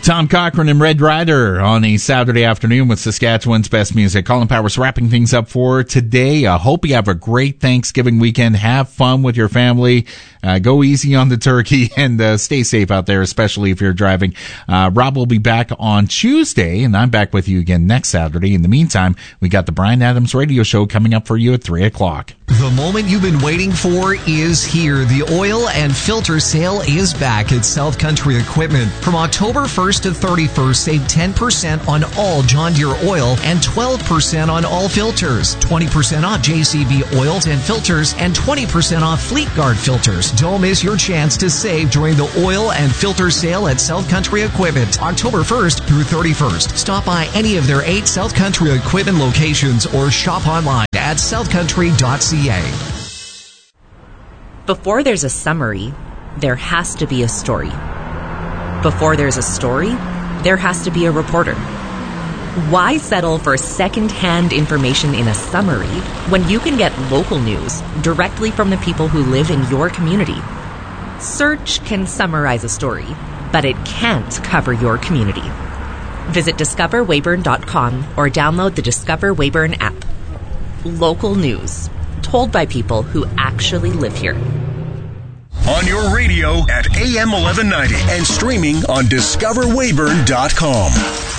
Tom Cochrane and Red Rider on a Saturday afternoon with Saskatchewan's best music. Colin Powers wrapping things up for today. I hope you have a great Thanksgiving weekend. Have fun with your family. Go easy on the turkey and stay safe out there, especially if you're driving. Rob will be back on Tuesday, and I'm back with you again next Saturday. In the meantime, we got the Bryan Adams Radio Show coming up for you at 3 o'clock. The moment you've been waiting for is here. The oil and filter sale is back at South Country Equipment. From October 1st to 31st, save 10% on all John Deere oil and 12% on all filters. 20% off JCB oils and filters and 20% off Fleet Guard filters. Don't miss your chance to save during the oil and filter sale at South Country Equipment, October 1st through 31st. Stop by any of their 8 South Country Equipment locations or shop online at southcountry.ca. Before there's a summary, there has to be a story. Before there's a story, there has to be a reporter. Why settle for second-hand information in a summary when you can get local news directly from the people who live in your community? Search can summarize a story, but it can't cover your community. Visit discoverweyburn.com or download the Discover Weyburn app. Local news, told by people who actually live here. On your radio at AM 1190 and streaming on discoverweyburn.com.